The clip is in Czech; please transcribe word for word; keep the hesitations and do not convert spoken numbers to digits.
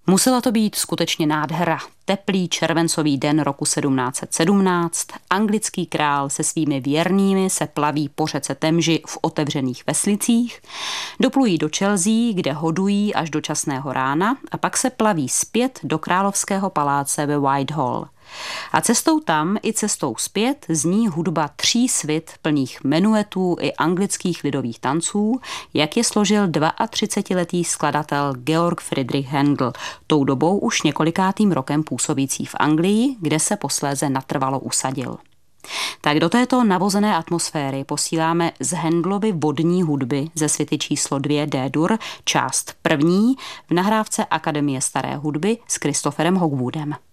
Musela to být skutečně nádhera. Teplý červencový den roku sedmnáct set sedmnáct, anglický král se svými věrnými se plaví po řece Temži v otevřených veslicích, doplují do Chelsea, kde hodují až do časného rána a pak se plaví zpět do královského paláce ve Whitehall. A cestou tam i cestou zpět zní hudba tří svit plných menuetů i anglických lidových tanců, jak je složil třicetiletý skladatel Georg Friedrich Händel, tou dobou už několikátým rokem působící v Anglii, kde se posléze natrvalo usadil. Tak do této navozené atmosféry posíláme z Händelovy vodní hudby ze svity číslo dvě D-dur část první v nahrávce Akademie staré hudby s Christopherem Hogwoodem.